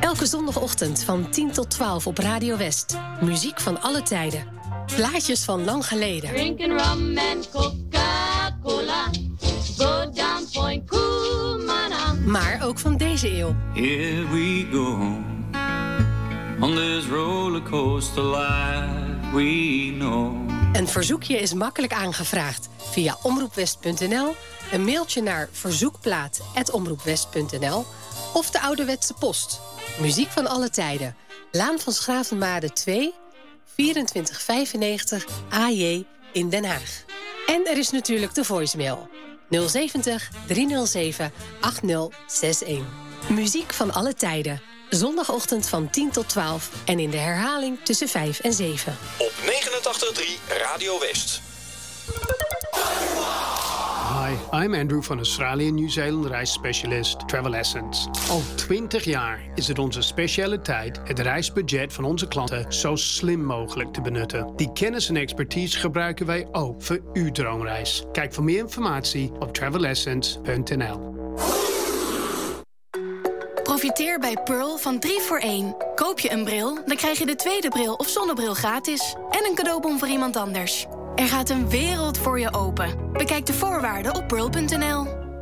Elke zondagochtend van 10 tot 12 op Radio West. Muziek van alle tijden. Plaatjes van lang geleden. Drinking rum and Coca-Cola. Go down Point Kumana. Maar ook van deze eeuw. Here we go. On this rollercoaster life we know. Een verzoekje is makkelijk aangevraagd via omroepwest.nl, een mailtje naar verzoekplaat@omroepwest.nl of de ouderwetse post. Muziek van alle tijden. Laan van Schravenmade 2, 2495 AJ in Den Haag. En er is natuurlijk de voicemail. 070 307 8061. Muziek van alle tijden. Zondagochtend van 10 tot 12 en in de herhaling tussen 5 en 7. Op 89.3 Radio West. Hi, I'm Andrew van Australië Nieuw-Zeeland reisspecialist Travel Essence. Al 20 jaar is het onze specialiteit het reisbudget van onze klanten zo slim mogelijk te benutten. Die kennis en expertise gebruiken wij ook voor uw droomreis. Kijk voor meer informatie op travelessence.nl. Profiteer bij Pearl van 3 voor 1. Koop je een bril, dan krijg je de tweede bril of zonnebril gratis. En een cadeaubon voor iemand anders. Er gaat een wereld voor je open. Bekijk de voorwaarden op pearl.nl.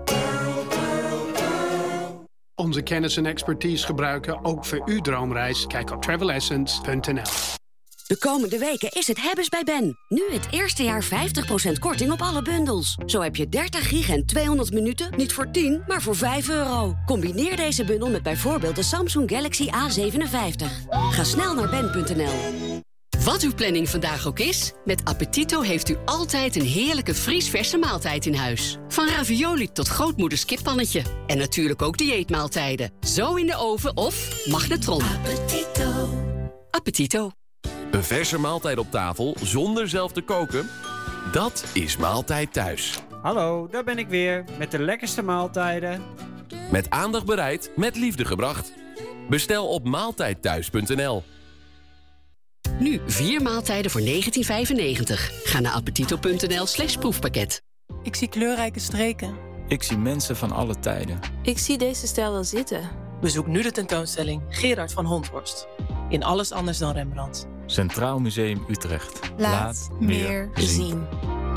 Onze kennis en expertise gebruiken ook voor uw droomreis. Kijk op travelessence.nl. De komende weken is het hebben's bij Ben. Nu het eerste jaar 50% korting op alle bundels. Zo heb je 30 gig en 200 minuten, niet voor 10, maar voor €5. Combineer deze bundel met bijvoorbeeld de Samsung Galaxy A57. Ga snel naar ben.nl. Wat uw planning vandaag ook is, met Appetito heeft u altijd een heerlijke vriesverse maaltijd in huis. Van ravioli tot grootmoeders kippannetje. En natuurlijk ook dieetmaaltijden. Zo in de oven of magnetron. Appetito. Appetito. Een verse maaltijd op tafel zonder zelf te koken? Dat is Maaltijd Thuis. Hallo, daar ben ik weer met de lekkerste maaltijden. Met aandacht bereid, met liefde gebracht. Bestel op maaltijdthuis.nl. Nu 4 maaltijden voor €19,95. Ga naar appetito.nl/proefpakket. Ik zie kleurrijke streken. Ik zie mensen van alle tijden. Ik zie deze stijl wel zitten. Bezoek nu de tentoonstelling Gerard van Honthorst. In Alles anders dan Rembrandt. Centraal Museum Utrecht. Laat meer zien.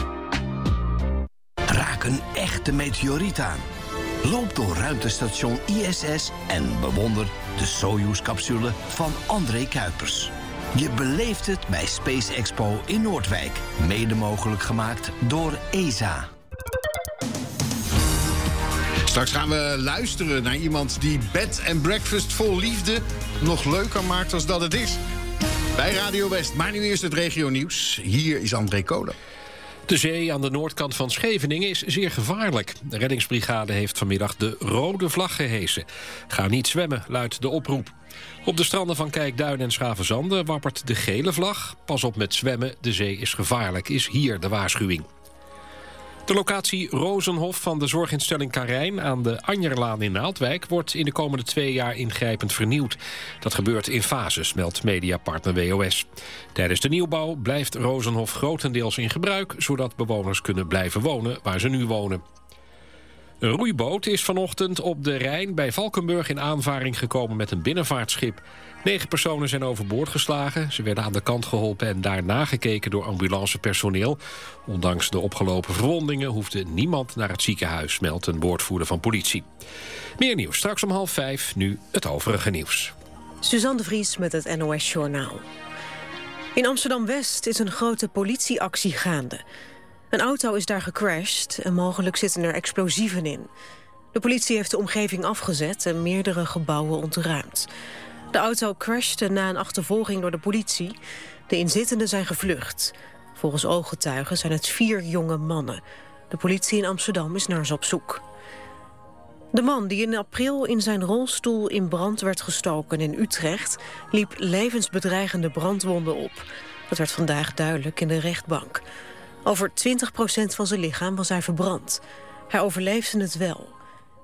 Raak een echte meteoriet aan. Loop door ruimtestation ISS en bewonder de Soyuz-capsule van André Kuipers. Je beleeft het bij Space Expo in Noordwijk. Mede mogelijk gemaakt door ESA. Straks gaan we luisteren naar iemand die bed en breakfast vol liefde nog leuker maakt dan dat het is. Bij Radio West, maar nu eerst het regionieuws. Hier is André Kolen. De zee aan de noordkant van Scheveningen is zeer gevaarlijk. De reddingsbrigade heeft vanmiddag de rode vlag gehesen. Ga niet zwemmen, luidt de oproep. Op de stranden van Kijkduin en Schavenzande wappert de gele vlag. Pas op met zwemmen, de zee is gevaarlijk, is hier de waarschuwing. De locatie Rozenhof van de zorginstelling Karijn aan de Anjerlaan in Naaldwijk wordt in de komende 2 jaar ingrijpend vernieuwd. Dat gebeurt in fases, meldt mediapartner WOS. Tijdens de nieuwbouw blijft Rozenhof grotendeels in gebruik, zodat bewoners kunnen blijven wonen waar ze nu wonen. Een roeiboot is vanochtend op de Rijn bij Valkenburg in aanvaring gekomen met een binnenvaartschip. 9 personen zijn overboord geslagen. Ze werden aan de kant geholpen en daarna gekeken door ambulancepersoneel. Ondanks de opgelopen verwondingen hoefde niemand naar het ziekenhuis, meldt een woordvoerder van politie. Meer nieuws straks om 4:30, nu het overige nieuws. Suzanne de Vries met het NOS Journaal. In Amsterdam-West is een grote politieactie gaande. Een auto is daar gecrashed en mogelijk zitten er explosieven in. De politie heeft de omgeving afgezet en meerdere gebouwen ontruimd. De auto crashte na een achtervolging door de politie. De inzittenden zijn gevlucht. Volgens ooggetuigen zijn het 4 jonge mannen. De politie in Amsterdam is naar ze op zoek. De man die in april in zijn rolstoel in brand werd gestoken in Utrecht liep levensbedreigende brandwonden op. Dat werd vandaag duidelijk in de rechtbank. Over 20% van zijn lichaam was hij verbrand. Hij overleefde het wel.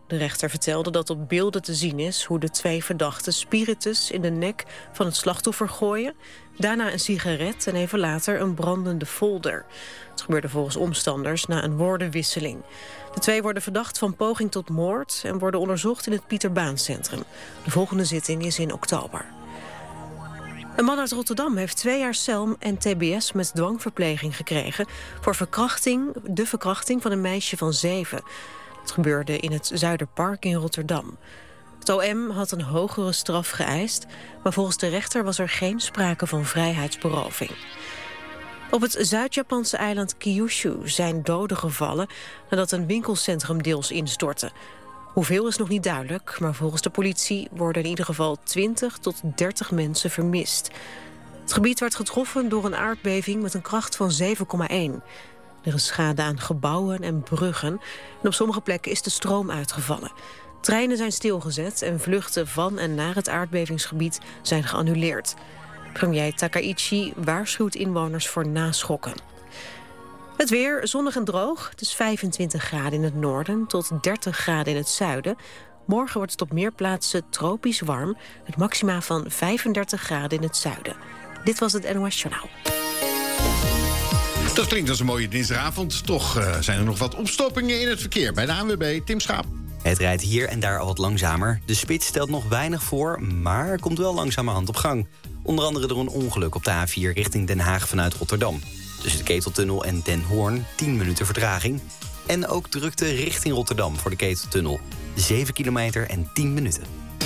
De rechter vertelde dat op beelden te zien is hoe de 2 verdachten spiritus in de nek van het slachtoffer gooien, daarna een sigaret en even later een brandende folder. Het gebeurde volgens omstanders na een woordenwisseling. De 2 worden verdacht van poging tot moord en worden onderzocht in het Pieter Baan Centrum. De volgende zitting is in oktober. Een man uit Rotterdam heeft 2 jaar cel en tbs met dwangverpleging gekregen voor de verkrachting van een meisje van 7. Het gebeurde in het Zuiderpark in Rotterdam. Het OM had een hogere straf geëist, maar volgens de rechter was er geen sprake van vrijheidsberoving. Op het Zuid-Japanse eiland Kyushu zijn doden gevallen nadat een winkelcentrum deels instortte. Hoeveel is nog niet duidelijk, maar volgens de politie worden in ieder geval 20 tot 30 mensen vermist. Het gebied werd getroffen door een aardbeving met een kracht van 7,1. Er is schade aan gebouwen en bruggen en op sommige plekken is de stroom uitgevallen. Treinen zijn stilgezet en vluchten van en naar het aardbevingsgebied zijn geannuleerd. Premier Takaichi waarschuwt inwoners voor naschokken. Het weer zonnig en droog. Het is 25 graden in het noorden tot 30 graden in het zuiden. Morgen wordt het op meer plaatsen tropisch warm, met maxima van 35 graden in het zuiden. Dit was het NOS Journaal. Dat klinkt als een mooie dinsdagavond. Toch zijn er nog wat opstoppingen in het verkeer. Bij de ANWB, Tim Schaap. Het rijdt hier en daar al wat langzamer. De spits stelt nog weinig voor, maar er komt wel langzamerhand op gang. Onder andere door een ongeluk op de A4 richting Den Haag vanuit Rotterdam. Tussen de Keteltunnel en Den Hoorn 10 minuten vertraging. En ook drukte richting Rotterdam voor de Keteltunnel. 7 kilometer en 10 minuten.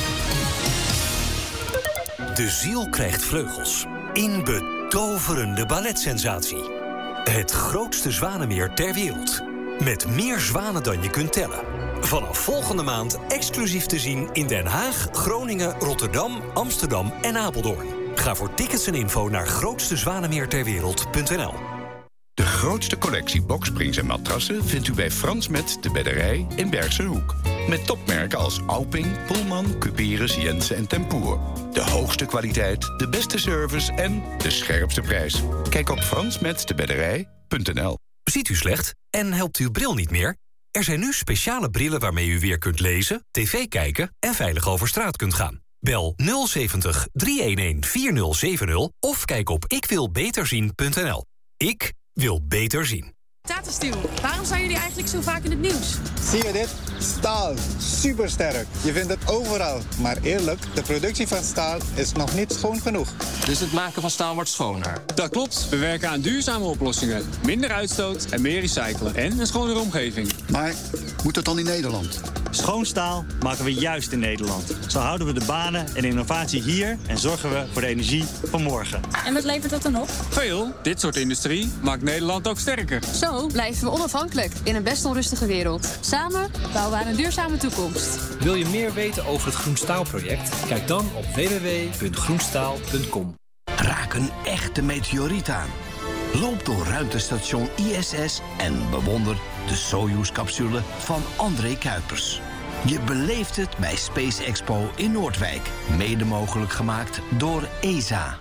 De ziel krijgt vleugels. In betoverende balletsensatie. Het grootste zwanenmeer ter wereld. Met meer zwanen dan je kunt tellen. Vanaf volgende maand exclusief te zien in Den Haag, Groningen, Rotterdam, Amsterdam en Apeldoorn. Ga voor tickets en info naar grootstezwanemeerterwereld.nl. De grootste collectie boksprings en matrassen vindt u bij Frans Met de Bedderij in Bergse Hoek. Met topmerken als Auping, Pullman, Cuperus, Jensen en Tempoer. De hoogste kwaliteit, de beste service en de scherpste prijs. Kijk op fransmetdebedderij.nl. Ziet u slecht en helpt uw bril niet meer? Er zijn nu speciale brillen waarmee u weer kunt lezen, tv kijken en veilig over straat kunt gaan. Bel 070 311 4070 of kijk op ikwilbeterzien.nl. Ik wil beter zien. Tata Steel, waarom zijn jullie eigenlijk zo vaak in het nieuws? Zie je dit? Staal. Supersterk. Je vindt het overal. Maar eerlijk, de productie van staal is nog niet schoon genoeg. Dus het maken van staal wordt schoner? Dat klopt. We werken aan duurzame oplossingen. Minder uitstoot en meer recyclen. En een schonere omgeving. Maar moet dat dan in Nederland? Schoon staal maken we juist in Nederland. Zo houden we de banen en innovatie hier en zorgen we voor de energie van morgen. En wat levert dat dan op? Veel. Dit soort industrie maakt Nederland ook sterker. Zo blijven we onafhankelijk in een best onrustige wereld. Samen bouwen we aan een duurzame toekomst. Wil je meer weten over het Groenstaalproject? Kijk dan op www.groenstaal.com. Raak een echte meteoriet aan. Loop door ruimtestation ISS en bewonder de Soyuz-capsule van André Kuipers. Je beleeft het bij Space Expo in Noordwijk. Mede mogelijk gemaakt door ESA.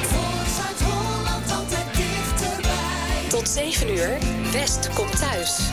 Tot 7 uur, West komt thuis.